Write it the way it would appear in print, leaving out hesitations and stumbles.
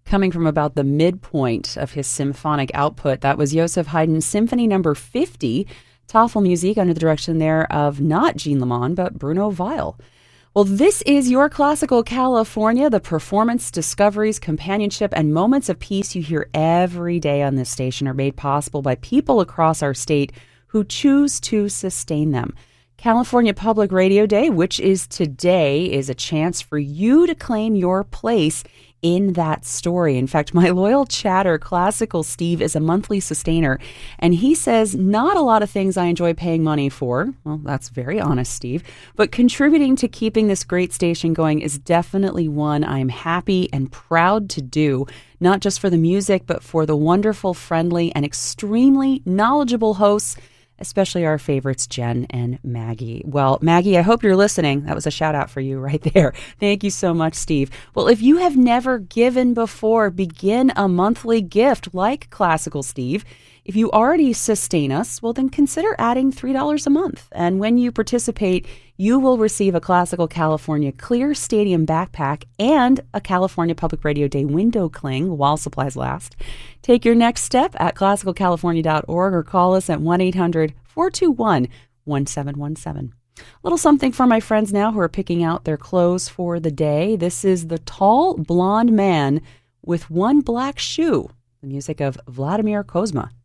coming from about the midpoint of his symphonic output. That was Joseph Haydn's Symphony Number 50, Tafelmusik, under the direction there of not Jean Lemon, but Bruno Weil. Well, this is Your Classical California, the performance, discoveries, companionship, and moments of peace you hear every day on this station are made possible by people across our state who choose to sustain them. California Public Radio Day, which is today, is a chance for you to claim your place in that story. In fact, my loyal chatter, Classical Steve, is a monthly sustainer, and he says not a lot of things I enjoy paying money for. Well, that's very honest, Steve. But contributing to keeping this great station going is definitely one I'm happy and proud to do, not just for the music, but for the wonderful, friendly, and extremely knowledgeable hosts, especially our favorites, Jen and Maggie. Well, Maggie, I hope you're listening. That was a shout out for you right there. Thank you so much, Steve. Well, if you have never given before, begin a monthly gift like Classical Steve. If you already sustain us, well, then consider adding $3 a month. And when you participate, you will receive a Classical California Clear Stadium backpack and a California Public Radio Day window cling while supplies last. Take your next step at classicalcalifornia.org or call us at 1-800-421-1717. A little something for my friends now who are picking out their clothes for the day. This is The Tall Blonde Man with One Black Shoe, the music of Vladimir Kozma.